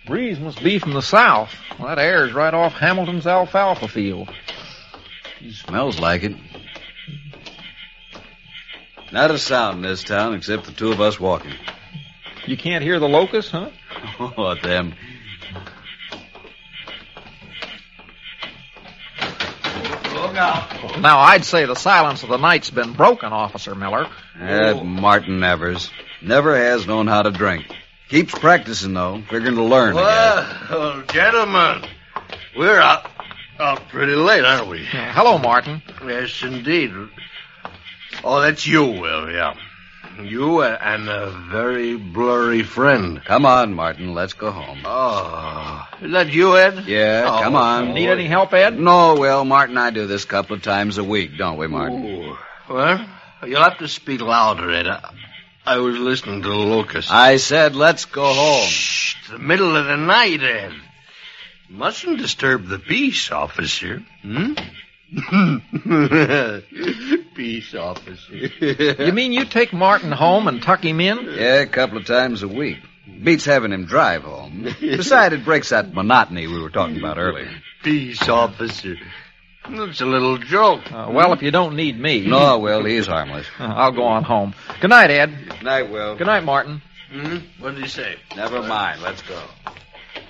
Breeze must be from the south. Well, that air's right off Hamilton's alfalfa field. It smells like it. Not a sound in this town except the two of us walking. You can't hear the locusts, huh? Oh, them. Look out. Now, I'd say the silence of the night's been broken, Officer Miller. That Martin Evers never has known how to drink. Keeps practicing, though, figuring to learn. Well, gentlemen, we're out pretty late, aren't we? Hello, Martin. Yes, indeed. Oh, that's you, Will, yeah. You and a very blurry friend. Come on, Martin, let's go home. Oh, is that you, Ed? Yeah, come on. Need any help, Ed? No, Will, Martin and I do this a couple of times a week, don't we, Martin? Ooh. Well, you'll have to speak louder, Ed. I was listening to the locust. I said let's go home. Shh, it's the middle of the night, Ed. You mustn't disturb the peace, officer. Peace, officer. You mean you take Martin home and tuck him in? Yeah, a couple of times a week. Beats having him drive home. Besides, it breaks that monotony we were talking about earlier. Peace, officer. It's a little joke. Well, if you don't need me. No, Will, he's harmless. I'll go on home. Good night, Ed. Good night, Will. Good night, Martin. What did he say? Never mind. Let's go.